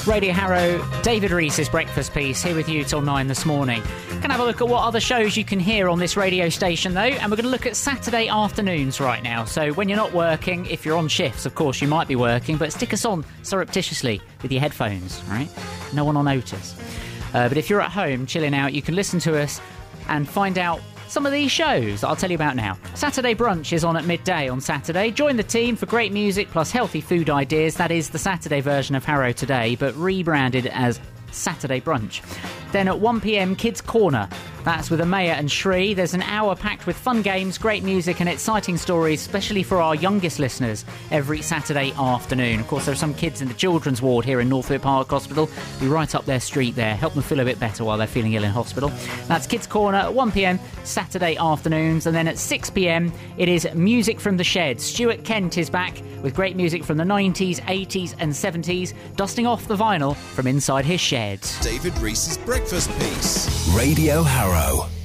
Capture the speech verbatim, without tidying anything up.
Radio Harrow, David Reese's breakfast piece, here with you till nine this morning. Can have a look at what other shows you can hear on this radio station, though, and we're going to look at Saturday afternoons right now. So when you're not working, if you're on shifts, of course, you might be working, but stick us on surreptitiously with your headphones, right? No one will notice. Uh, but if you're at home chilling out, you can listen to us and find out some of these shows that I'll tell you about now. Saturday Brunch is on at midday on Saturday. Join the team for great music plus healthy food ideas. That is the Saturday version of Harrow Today, but rebranded as Saturday Brunch. Then at one p.m, Kids Corner. That's with Amaya and Shri. There's an hour packed with fun games, great music and exciting stories, especially for our youngest listeners, every Saturday afternoon. Of course, there are some kids in the children's ward here in Northwick Park Hospital. Be right up their street there. Help them feel a bit better while they're feeling ill in hospital. That's Kids Corner at one p.m, Saturday afternoons. And then at six p.m, it is Music from the Shed. Stuart Kent is back with great music from the nineties, eighties and seventies, dusting off the vinyl from inside his shed. David Reese's breakfast piece. Radio Harrow.